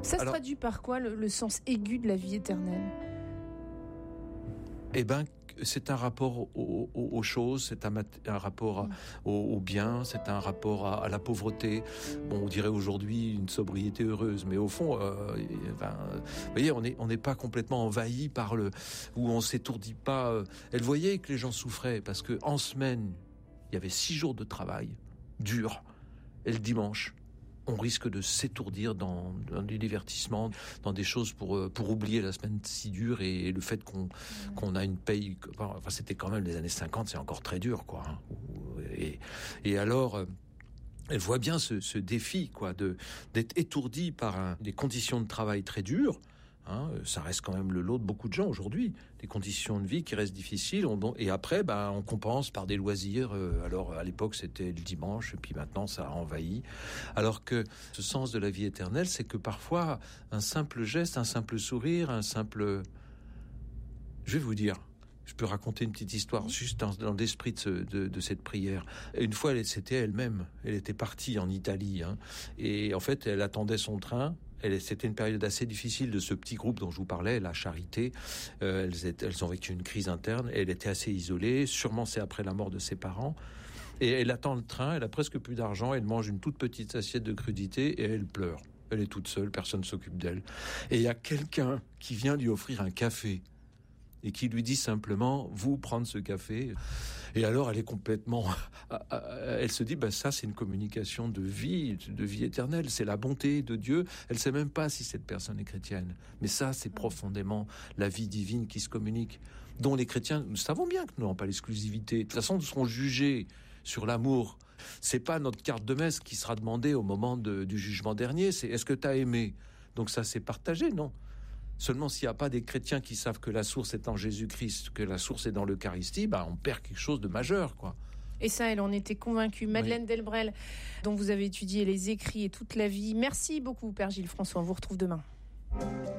Ça se traduit par quoi, le sens aigu de la vie éternelle ? Eh ben, c'est un rapport aux choses, c'est un rapport au bien, c'est un rapport à la pauvreté. Bon, on dirait aujourd'hui une sobriété heureuse, mais au fond, vous voyez, on n'est pas complètement envahi par où on s'étourdit pas. Elle voyait que les gens souffraient parce que en semaine, il y avait 6 jours de travail dur, et le dimanche, on risque de s'étourdir dans du divertissement, dans des choses pour oublier la semaine si dure et le fait qu'on a une paye. Enfin, c'était quand même les années 50, c'est encore très dur, quoi. Et alors, elle voit bien ce défi, quoi, d'être étourdi par des conditions de travail très dures. Ça reste quand même le lot de beaucoup de gens aujourd'hui, des conditions de vie qui restent difficiles, et après on compense par des loisirs. Alors à l'époque c'était le dimanche, et puis maintenant ça a envahi. Alors que ce sens de la vie éternelle, c'est que parfois un simple geste, un simple sourire, je vais vous dire, je peux raconter une petite histoire juste dans l'esprit de cette prière. Une fois, c'était elle-même, elle était partie en Italie, et en fait elle attendait son train. C'était une période assez difficile de ce petit groupe dont je vous parlais, la Charité. Elles ont vécu une crise interne. Elle était assez isolée. Sûrement, c'est après la mort de ses parents. Et elle attend le train. Elle a presque plus d'argent. Elle mange une toute petite assiette de crudités et elle pleure. Elle est toute seule. Personne ne s'occupe d'elle. Et il y a quelqu'un qui vient lui offrir un café et qui lui dit simplement « vous prendre ce café ». Et alors elle est complètement... Elle se dit ça c'est une communication de vie éternelle, c'est la bonté de Dieu. Elle sait même pas si cette personne est chrétienne. Mais ça c'est profondément la vie divine qui se communique, dont les chrétiens, nous savons bien que nous n'avons pas l'exclusivité. De toute façon, nous serons jugés sur l'amour. C'est pas notre carte de messe qui sera demandée au moment du jugement dernier, c'est « est-ce que tu as aimé ?» Donc ça c'est partagé, non ? Seulement, s'il n'y a pas des chrétiens qui savent que la source est en Jésus-Christ, que la source est dans l'Eucharistie, on perd quelque chose de majeur, quoi. Et ça, elle en était convaincue. Madeleine Delbrel, dont vous avez étudié les écrits et toute la vie. Merci beaucoup, Père Gilles François. On vous retrouve demain.